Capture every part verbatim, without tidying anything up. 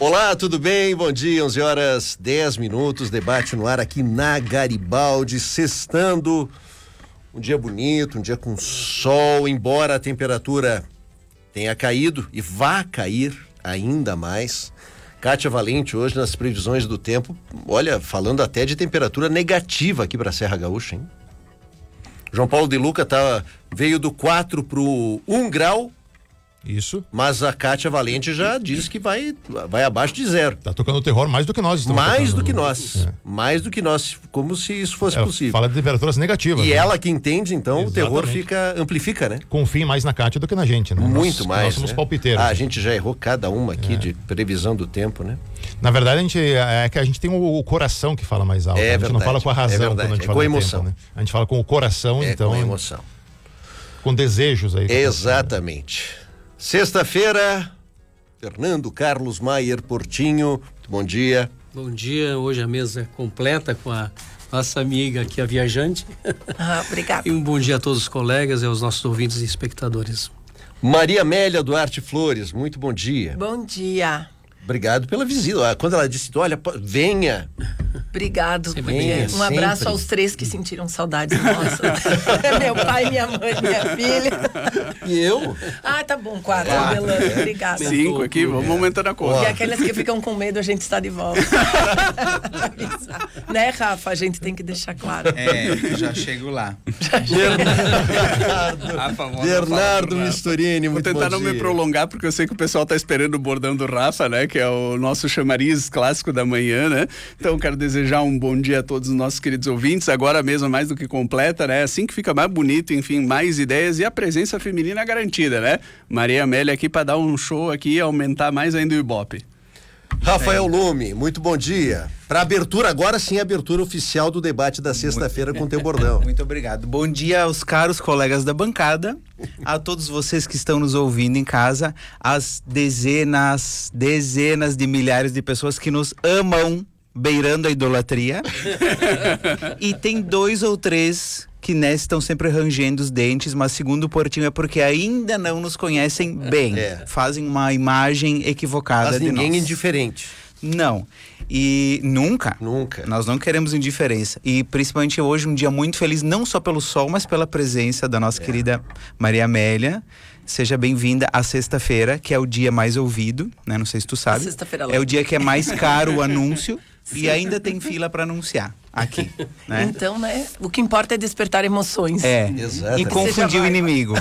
Olá, tudo bem? Bom dia, onze horas dez minutos, debate no ar aqui na Garibaldi, sextando, um dia bonito, um dia com sol, embora a temperatura tenha caído e vá cair ainda mais. Kátia Valente hoje nas previsões do tempo, olha, falando até de temperatura negativa aqui para a Serra Gaúcha, hein? João Paulo de Luca tá, veio do quatro pro um grau. Isso. Mas a Kátia Valente já disse que vai, vai abaixo de zero. Tá tocando terror mais do que nós estamos Mais tocando. do que nós. É. Mais do que nós. Como se isso fosse é, possível. Fala de temperaturas negativas. E né? ela que entende, então, Exatamente. O terror fica, amplifica, né? Confie mais na Kátia do que na gente, né? Muito nós, mais. Nós somos né? palpiteiros. Ah, a gente já errou cada uma aqui é. de previsão do tempo, né? Na verdade, a gente, é que a gente tem o, o coração que fala mais alto. É a gente verdade. não fala com a razão é quando a gente é fala com do emoção. tempo, né? A gente fala com o coração, é então. Com emoção. Com desejos aí. Exatamente. Sexta-feira, Fernando Carlos Maier Portinho, bom dia. Bom dia, hoje a mesa é completa com a nossa amiga aqui, a viajante. Ah, obrigada. E um bom dia a todos os colegas e aos nossos ouvintes e espectadores. Maria Amélia Duarte Flores, muito bom dia. Bom dia. Obrigado pela visita. Quando ela disse, olha, venha. Obrigado. Venha, um abraço sempre. aos três que sentiram saudades nossas. Meu pai, minha mãe, minha filha. E eu? Ah, tá bom, quatro. quatro. É. Obrigada. Cinco aqui, vamos aumentando a conta. E aquelas que ficam com medo, a gente está de volta. Né, Rafa? A gente tem que deixar claro. É, já chego lá. Bernardo, Bernardo Misturini, muito Vou tentar bom não dia. me prolongar, porque eu sei que o pessoal tá esperando o bordão do Rafa, né? Que é o nosso chamariz clássico da manhã, né? Então, quero desejar um bom dia a todos os nossos queridos ouvintes. Agora mesmo, mais do que completa, né? Assim que fica mais bonito, enfim, mais ideias e a presença feminina garantida, né? Maria Amélia aqui para dar um show aqui e aumentar mais ainda o Ibope. Rafael Lume, muito bom dia. Para abertura, agora sim, a abertura oficial do debate da sexta-feira com o teu bordão. Muito obrigado. Bom dia aos caros colegas da bancada, a todos vocês que estão nos ouvindo em casa, as dezenas, dezenas de milhares de pessoas que nos amam, beirando a idolatria. E tem dois ou três que né, estão sempre rangendo os dentes, mas segundo o Portinho é porque ainda não nos conhecem bem. É. Fazem uma imagem equivocada Mas de nós. ninguém é indiferente. Não. E nunca. Nunca. Nós não queremos indiferença. E principalmente hoje, um dia muito feliz, não só pelo sol, mas pela presença da nossa é. querida Maria Amélia. Seja bem-vinda à sexta-feira, que é o dia mais ouvido, né? Não sei se tu sabe. Sexta-feira é o dia que é mais caro o anúncio. E ainda tem fila para anunciar aqui, né? Então, né? O que importa é despertar emoções. É. Exatamente. E confundir o inimigo.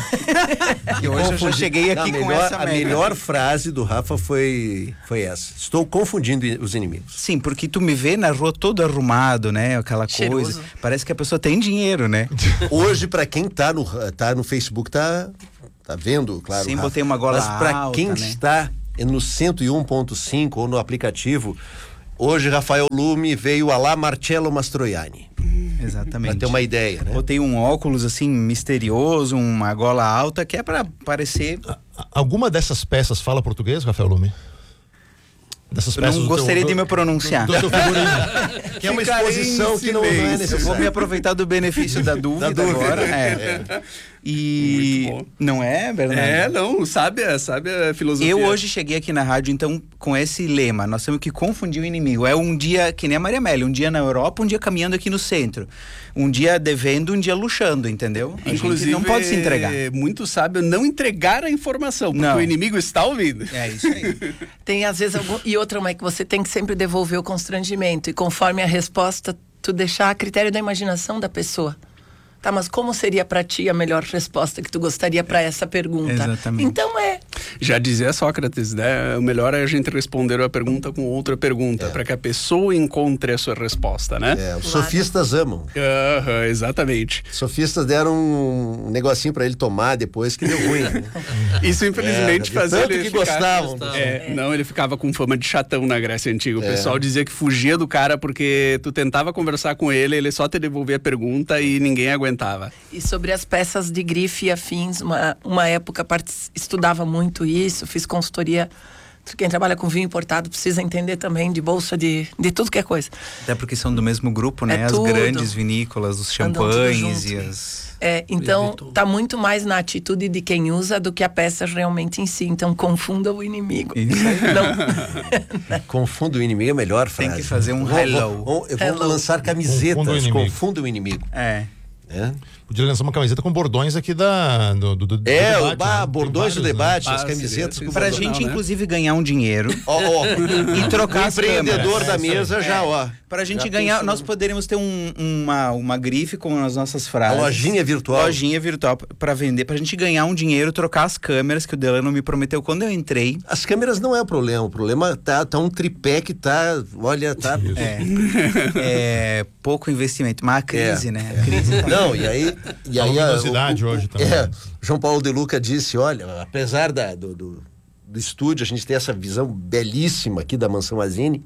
E hoje eu já cheguei aqui Não, com melhor, essa A mega. melhor frase do Rafa foi, foi essa. Estou confundindo os inimigos. Sim, porque tu me vê na rua todo arrumado, né? Aquela Cheiroso. coisa. Parece que a pessoa tem dinheiro, né? Hoje, para quem tá no, tá no Facebook, tá, tá vendo, claro. Sim, Rafa. botei uma gola Mas para alta, quem né? está no cento e um ponto cinco ou no aplicativo, hoje Rafael Lume veio a lá Marcello Mastroianni. Exatamente. Pra ter uma ideia, né? Botei um óculos assim misterioso, uma gola alta, que é pra parecer. Alguma dessas peças fala português, Rafael Lume? Dessas Eu peças não do gostaria teu, de me pronunciar. Do, do teu figurino. Que é uma exposição que não, não é Eu vou necessária. me aproveitar do benefício da dúvida, Da dúvida. agora. É. E Muito bom. não é, Bernardo? É, não, sabe, sabe a filosofia. Eu hoje cheguei aqui na rádio, então, com esse lema, nós temos que confundir o inimigo. É um dia, que nem a Maria Amélia, um dia na Europa, um dia caminhando aqui no centro. Um dia devendo, um dia luxando, entendeu? A Inclusive, gente não pode se entregar. É muito sábio não entregar a informação, porque Não. o inimigo está ouvindo. É isso aí. Tem às vezes algum... E outra, é que você tem que sempre devolver o constrangimento. E conforme a resposta, tu deixar a critério da imaginação da pessoa. Tá, mas como seria pra ti a melhor resposta que tu gostaria pra essa pergunta? Exatamente. Então é. Já dizia Sócrates, né? O melhor é a gente responder a pergunta com outra pergunta, É. para que a pessoa encontre a sua resposta, né? É, os Claro. sofistas amam. Aham, exatamente. Os sofistas deram um negocinho pra ele tomar depois que deu ruim. Né? Isso, infelizmente, É, de fazia tanto ele que ficar... gostavam. Gostavam. É, não, ele ficava com fama de chatão na Grécia Antiga. O É. pessoal dizia que fugia do cara porque tu tentava conversar com ele, ele só te devolvia a pergunta e ninguém aguentava. E sobre as peças de grife e afins, uma, uma época part... estudava muito isso, fiz consultoria Quem trabalha com vinho importado precisa entender também de bolsa, de, de tudo que é coisa. Até porque são do mesmo grupo, né? É As tudo. grandes vinícolas, os Andam tudo champanhes junto. e as... É, então, Evitou. tá muito mais na atitude de quem usa do que a peça realmente em si. Então, confunda o inimigo. Não. Confunda o inimigo é a melhor Tem frase. que fazer um Vamos- hello. Vamos, vamos Hello. lançar camisetas. Confunda o inimigo. Confunda o inimigo. É. É, Podia lançar uma camiseta com bordões aqui da, do, do, do é debate, o bah, né? bordões Tem do vários, né? debate, as Ah, camisetas seria com Pra bordões. gente, né? inclusive, ganhar um dinheiro Ó, ó, e trocar o as empreendedor câmeras. da mesa já, ó. Pra gente já ganhar, pensou. nós poderíamos ter um- uma, uma grife com as nossas frases. A lojinha virtual. Lojinha virtual pra vender, pra gente ganhar um dinheiro, trocar as câmeras que o Delano me prometeu quando eu entrei. As câmeras não é o problema. O problema tá, tá um tripé que tá. Olha, tá. É, é pouco investimento, mas a crise, É, né? A crise tá- Não, e aí. E A aí luminosidade o- o- hoje também. É, João Paulo De Luca disse: olha, apesar da, do, do, do estúdio, a gente tem essa visão belíssima aqui da Mansão Mazini,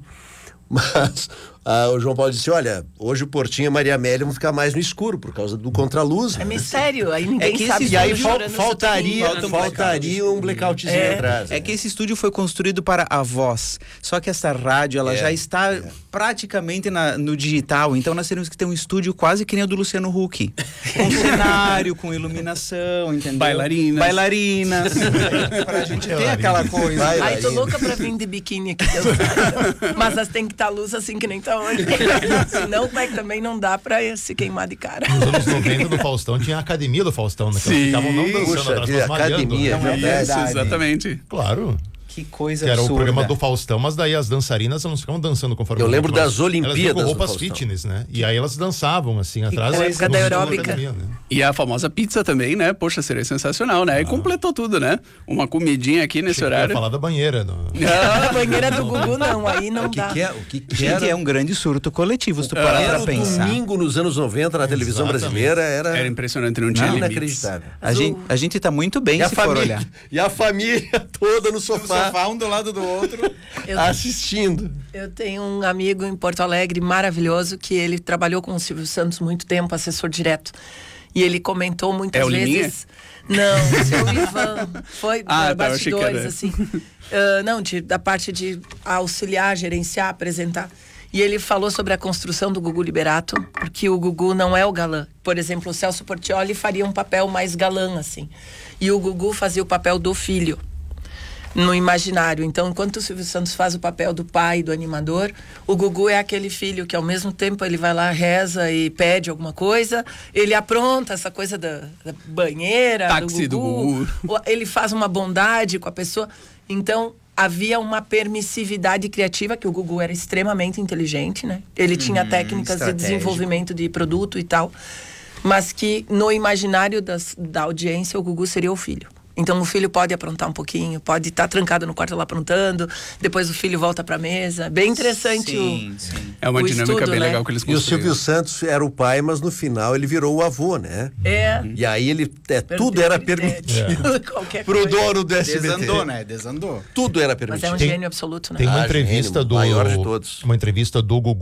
mas ah, o João Paulo disse: olha, hoje o Portinho e a Maria Amélia vão ficar mais no escuro por causa do contraluz. É né? mistério, aí ninguém É que sabe. esse E aí estúdio fal- chorando no faltaria, Falta um blackout. faltaria um blackoutzinho É. atrás. É né? que esse estúdio foi construído para a voz. Só que essa rádio, ela É, já está praticamente na- no digital. Então nós teríamos que ter um estúdio quase que nem o do Luciano Huck. Com cenário, com iluminação, entendeu? Bailarinas. Bailarinas. Pra gente ter aquela coisa. Vai, Ai, tô vai. louca pra vir de biquíni aqui dançar. Mas elas têm que estar luz assim que nem tá hoje. Senão, como é que também não dá pra se queimar de cara. Nos anos noventa do Faustão tinha a academia do Faustão, né? Que elas Sim. ficavam não dançando Puxa atrás, vida, mas malhando, academia, né? Não é verdade. Isso, verdade. exatamente. Claro. Que coisa Que era o absurda. programa do Faustão, mas daí as dançarinas elas não ficavam dançando conforme Eu o lembro ritmo, das elas- Elas Olimpíadas iam com do roupas Faustão. fitness, né? E aí elas dançavam assim atrás. coisa no da estilo da aeróbica. academia, né? E a famosa pizza também, né? Poxa, seria sensacional, né? E completou tudo, né? Uma comidinha aqui nesse Achei que ia horário. falar da banheira. do- A banheira do Gugu não, aí não O que, dá. que é? O que, que Gente, era? é um grande surto coletivo, se tu parar Era pra o pensar. domingo nos anos noventa na televisão Exatamente. brasileira era, Era impressionante, não tinha não, limites. inacreditável. A gente, a gente tá muito bem E a, se for família, olhar. e a família toda no sofá, um do lado do outro. Eu, assistindo. eu tenho um amigo em Porto Alegre maravilhoso que ele trabalhou com o Silvio Santos muito tempo, assessor direto. E ele comentou muitas É o Liminha? vezes. Não, o seu Ivan. Foi Ah, ah, tá, eu achei que bastidores, era. assim. Ah, não, de- da parte de auxiliar, gerenciar, apresentar. E ele falou sobre a construção do Gugu Liberato, porque o Gugu não é o galã. Por exemplo, o Celso Portiolli faria um papel mais galã, assim. E o Gugu fazia o papel do filho no imaginário. Então, enquanto o Silvio Santos faz o papel do pai, do animador, o Gugu é aquele filho que ao mesmo tempo ele vai lá, reza e pede alguma coisa, ele apronta essa coisa da, da banheira, Táxi do do Gugu, Gugu. o- ele faz uma bondade com a pessoa. Então, havia uma permissividade criativa, que o Gugu era extremamente inteligente, né? Ele tinha técnicas de estratégico. desenvolvimento de produto e tal, mas que no imaginário das, da audiência o Gugu seria o filho. Então o filho pode aprontar um pouquinho, pode estar trancado no quarto lá aprontando, depois o filho volta pra mesa. Bem interessante Sim, o... sim. É uma o dinâmica estudo, bem né? legal que eles E o construíram. Silvio Santos era o pai, mas no final ele virou o avô, né? É. E aí ele é, tudo era permitido Qualquer pro coisa. dono do S B T. Desandou, né? Desandou. Tudo era Mas é permitido. um Tem- gênio absoluto, né? Tem uma Ah, entrevista gênio, do. maior de todos. Uma entrevista do Gugu